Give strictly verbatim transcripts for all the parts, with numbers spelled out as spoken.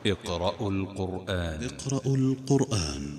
اقرأوا القرآن. اقرأوا القرآن.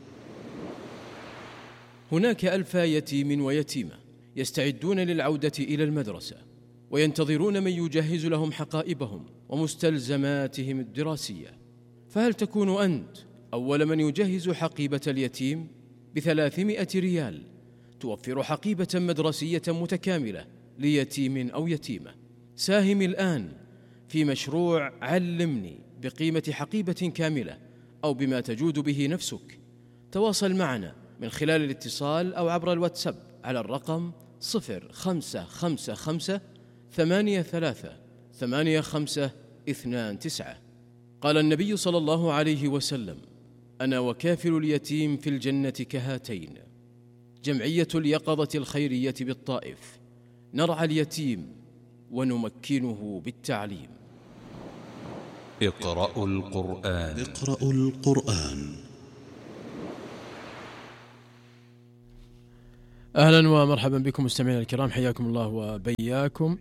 هناك ألف يتيم ويتيمة يستعدون للعودة إلى المدرسة، وينتظرون من يجهز لهم حقائبهم ومستلزماتهم الدراسية. فهل تكون أنت أول من يجهز حقيبة اليتيم بثلاثمائة ريال توفر حقيبة مدرسية متكاملة ليتيم أو يتيمة؟ ساهم الآن في مشروع علمني بقيمة حقيبة كاملة أو بما تجود به نفسك. تواصل معنا من خلال الاتصال أو عبر الواتساب على الرقم صفر خمسة خمسة خمسة ثمانية ثلاثة ثمانية خمسة اثنان تسعة. قال النبي صلى الله عليه وسلم: أنا وكافل اليتيم في الجنة كهاتين. جمعية اليقظة الخيرية بالطائف، نرعى اليتيم ونمكنه بالتعليم. اقرأوا القرآن. اقرأوا القرآن. أهلا ومرحبا بكم مستمعينا الكرام، حياكم الله وبياكم.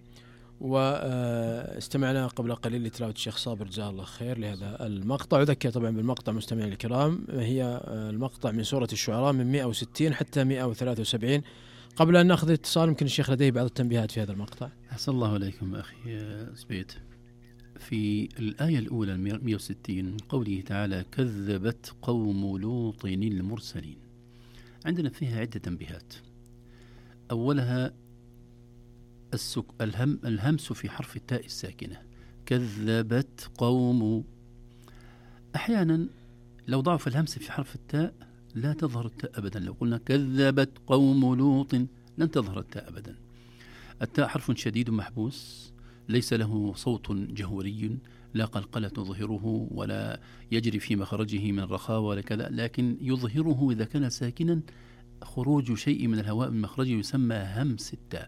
واستمعنا قبل قليل لتلاوة الشيخ صابر جزاه الله خير لهذا المقطع. أذكر طبعا بالمقطع مستمعينا الكرام، هي المقطع من سورة الشعراء من مئة وستين حتى مئة وثلاثة وسبعين. قبل أن نأخذ الاتصال يمكن الشيخ لديه بعض التنبيهات في هذا المقطع. أحسن الله عليكم أخي سبيت. في الآية الأولى مئة وستين قوله تعالى: كذبت قوم لوط المرسلين، عندنا فيها عدة تنبيهات. أولها السك... الهم... الهمس في حرف التاء الساكنة، كذبت قوم. أحيانا لو ضعف الهمس في حرف التاء لا تظهر التاء أبدا. لو قلنا كذبت قوم لوط لن تظهر التاء أبدا. التاء حرف شديد محبوس، ليس له صوت جهوري، لا قلقلة تظهره ولا يجري في مخرجه من رخاوة ولا كذا، لكن يظهره إذا كان ساكنا خروج شيء من الهواء من مخرجه يسمى همس التاء.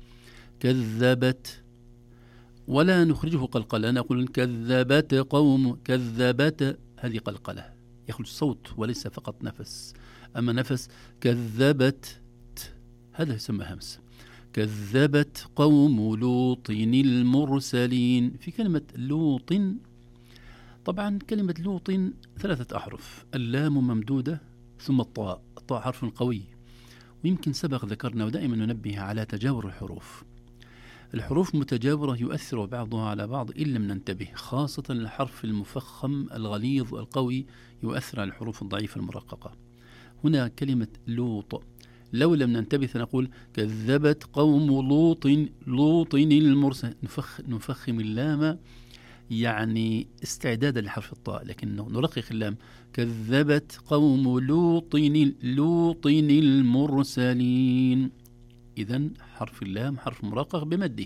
كذبت، ولا نخرجه قلقلة، نقول كذبت قوم، كذبت، هذه قلقلة يخرج صوت وليس فقط نفس. أما نفس كذبت هذا يسمى همس. كذبت قوم لوط المرسلين. في كلمة لوط طبعا كلمة لوط ثلاثة أحرف، اللام ممدودة ثم الطاء، الطاء حرف قوي، ويمكن سبق ذكرنا ودائما ننبه على تجاور الحروف. الحروف متجاورة يؤثر بعضها على بعض إن لم ننتبه، خاصة الحرف المفخم الغليظ القوي يؤثر على الحروف الضعيفة المرققة. هنا كلمة لوط لو لم ننتبه سنقول كذبت قوم لوط لوط المرسل، نفخ نفخم اللام يعني استعدادا لحرف الطاء، لكن نرقق اللام. كذبت قوم لوط لوط المرسلين، إذن حرف اللام حرف مرقق بمده.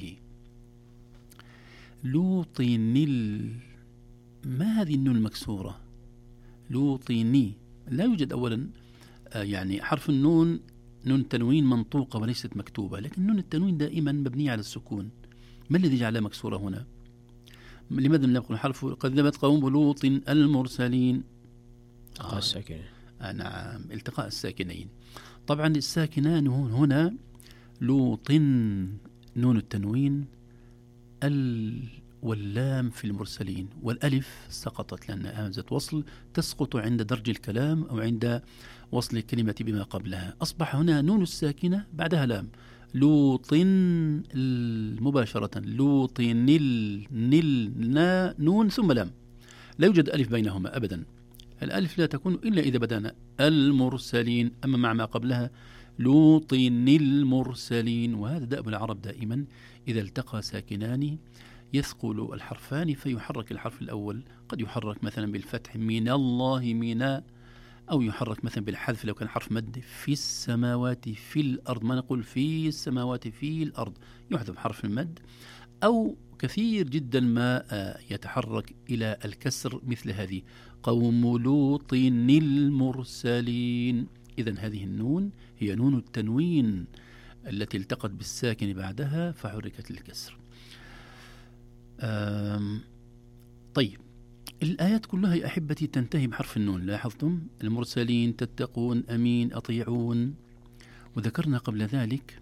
لوط ال... ما هذه النون المكسورة؟ لوطيني لا يوجد أولا آه يعني حرف النون نون تنوين منطوقة وليست مكتوبة، لكن نون التنوين دائما مبنية على السكون. ما الذي جعلها مكسورة هنا؟ لماذا لم نقل حرف كذبت قوم لوط المرسلين؟ التقاء الساكنين. آه نعم، التقاء الساكنين. طبعا الساكنان هنا لوط نون التنوين، ال واللام في المرسلين، والألف سقطت لأنها همزة وصل تسقط عند درج الكلام أو عند وصل الكلمة بما قبلها. أصبح هنا نون الساكنة بعدها لام. لوط مباشرة، لوط نل نل نا نون ثم لام، لا يوجد ألف بينهما أبدا. الألف لا تكون إلا إذا بدأنا المرسلين، أما مع ما قبلها لوط المرسلين. وهذا دأب العرب دائما، إذا التقى ساكنان يثقل الحرفان فيحرك الحرف الأول، قد يحرك مثلا بالفتح من الله من، أو يحرك مثلا بالحذف لو كان حرف مد في السماوات في الأرض، ما نقول في السماوات في الأرض، يحذف حرف المد. أو كثير جدا ما يتحرك إلى الكسر مثل هذه قوم لوط المرسلين. إذن هذه النون هي نون التنوين التي التقت بالساكن بعدها فحركت للكسر. طيب، الآيات كلها يا أحبتي تنتهي بحرف النون، لاحظتم؟ المرسلين، تتقون، أمين، أطيعون. وذكرنا قبل ذلك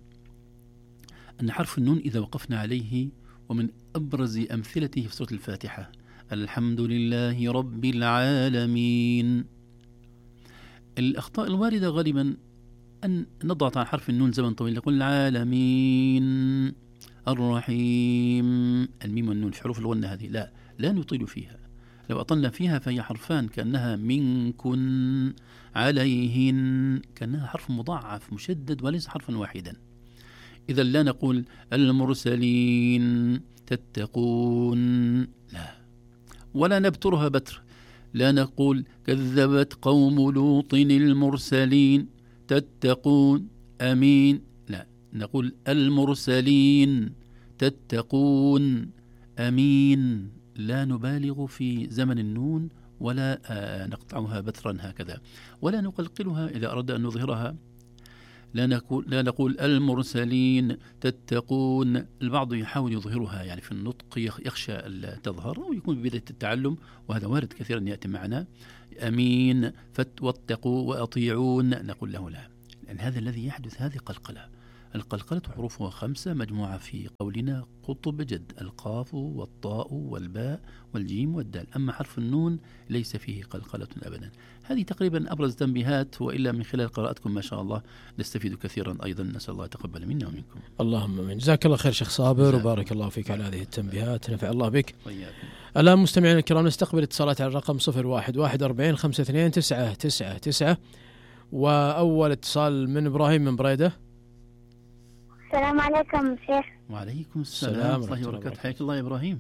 أن حرف النون إذا وقفنا عليه، ومن أبرز أمثلته في سورة الفاتحة الحمد لله رب العالمين. الأخطاء الواردة غالبا أن نضغط على حرف النون زمن طويل، نقول العالمين الرحيم، الميم والنون في حروف الغنة هذه لا لا نطيل فيها. لو أطلنا فيها فهي حرفان كأنها منكن عليهن، كأنها حرف مضاعف مشدد وليس حرفا واحدا. إذا لا نقول المرسلين تتقون، لا، ولا نبترها بتر، لا نقول كذبت قوم لوط المرسلين تتقون أمين، لا، نقول المرسلين تتقون أمين، لا نبالغ في زمن النون ولا نقطعها بترا هكذا، ولا نقلقلها إذا أردنا أن نظهرها. لا نقول, لا نقول المرسلين تتقون. البعض يحاول يظهرها يعني في النطق، يخشى ألا تظهر ويكون ببداية التعلم، وهذا وارد كثيرا يأتي معنا. أمين واتقوا وأطيعون، نقول له لا، لأن هذا الذي يحدث هذه قلقلة. القلقلة حروفها خمسة مجموعة في قولنا قطب جد، القاف والطاء والباء والجيم والدال، أما حرف النون ليس فيه قلقلة أبدا. هذه تقريبا أبرز تنبيهات، وإلا من خلال قراءتكم ما شاء الله نستفيد كثيرا أيضا، نسأل الله يتقبل منا ومنكم. اللهم امين. جزاك الله خير شيخ صابر، وبارك الله فيك على هذه التنبيهات، نفع الله بك. الآن مستمعينا الكرام نستقبل اتصالات على الرقم صفر واحد واحد أربعين خمسة اثنين تسعة تسعة تسعة، وأول اتصال من إبراهيم من بريدة. السلام عليكم شيخ. وعليكم السلام ورحمة الله وبركاته. حياك الله يا إبراهيم.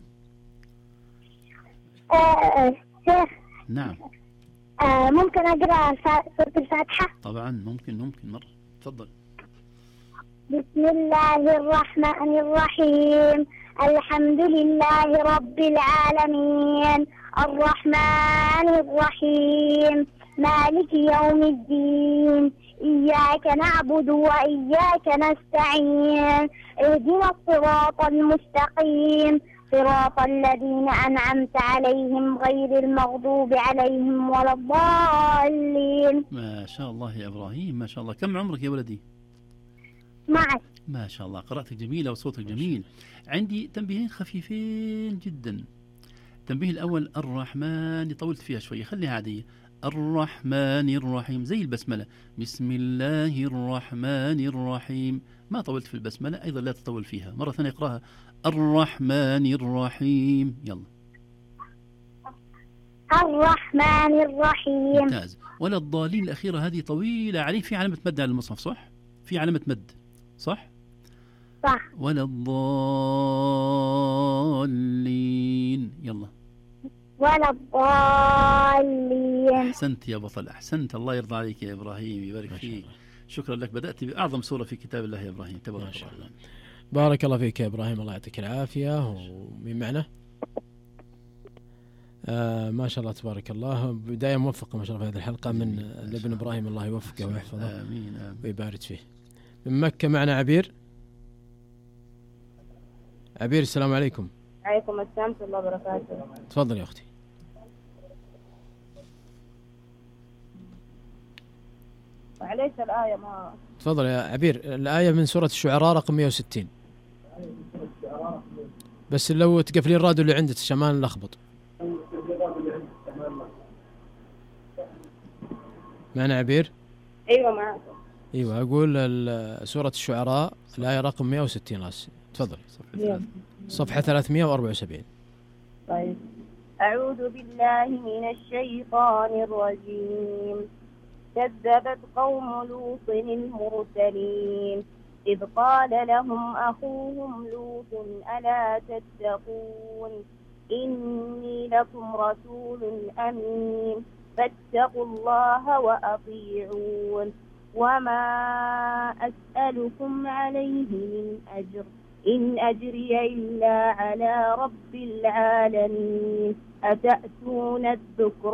آه شيخ. نعم. آه ممكن أقرأ سورة الفاتحة؟ طبعا ممكن ممكن مرة، تفضل. بسم الله الرحمن الرحيم، الحمد لله رب العالمين، الرحمن الرحيم، مالك يوم الدين، إياك نعبد وإياك نستعين، اهدنا الصراط المستقيم، صراط الذين أنعمت عليهم غير المغضوب عليهم ولا الضالين. ما شاء الله يا إبراهيم، ما شاء الله. كم عمرك يا ولدي؟ معك. ما شاء الله، قراءتك جميلة وصوتك جميل. عندي تنبيهين خفيفين جدا. التنبيه الأول الرحمن، طولت فيها شوية، خليها عادية. الرحمن الرحيم زي البسملة، بسم الله الرحمن الرحيم، ما طولت في البسملة، أيضا لا تطول فيها. مرة ثانية اقراها الرحمن الرحيم، يلا. الرحمن الرحيم. ممتاز. ولا الضالين الأخيرة هذه طويلة عليه، في علامة مد على المصحف صح؟ في علامة مد صح؟ صح. ولا الضالين، يلا. ولا الضالين. أحسنت يا بطل، أحسنت، الله يرضى عليك يا إبراهيم، يبارك فيك. شكرا لك، بدأت بأعظم سورة في كتاب الله يا إبراهيم، تبارك الله. بارك الله فيك يا إبراهيم، الله يعطيك العافية. ومن معنا؟ آه ما شاء الله تبارك الله، بداية موفقة ما شاء الله في هذه الحلقة من ابن إبراهيم، الله يوفقه ويحفظه آمين آمين ويبارك فيه. من مكة معنا عبير. عبير السلام عليكم. عليكم السلام ورحمة الله وبركاته. تفضل يا أختي. معليش الآية ما تفضل يا عبير. الآية من سورة الشعراء رقم مئة وستين، بس لو تقفلين الراديو اللي عندك عشان ما نلخبط. معنا عبير؟ أيوة معك. ايوه اقول سورة الشعراء الآية رقم مئة وستين راس. تفضل. صفحة ثلاثمئة وأربعة وسبعين. طيب. أعوذ بالله من الشيطان الرجيم. كذبت قوم لوط المرسلين إذ قال لهم أخوهم لوط ألا تتقون إني لكم رسول أمين فاتقوا الله وأطيعون وما أسألكم عليه من أجر إن أجري إلا على رب العالمين أتأتون الذكر